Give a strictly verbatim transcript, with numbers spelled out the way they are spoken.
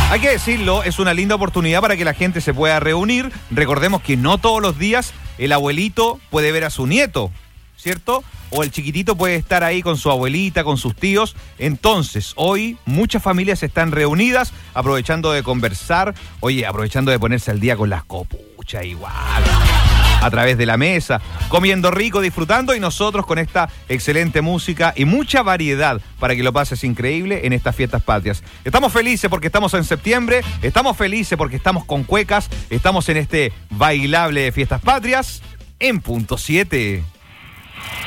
Hay que decirlo, es una linda oportunidad para que la gente se pueda reunir. Recordemos que no todos los días el abuelito puede ver a su nieto, ¿cierto? O el chiquitito puede estar ahí con su abuelita, con sus tíos. Entonces, hoy muchas familias están reunidas, aprovechando de conversar, oye, aprovechando de ponerse al día con las copuchas igual, a través de la mesa, comiendo rico, disfrutando, y nosotros con esta excelente música y mucha variedad para que lo pases increíble en estas fiestas patrias. Estamos felices porque estamos en septiembre, estamos felices porque estamos con cuecas, estamos en este bailable de fiestas patrias en punto siete.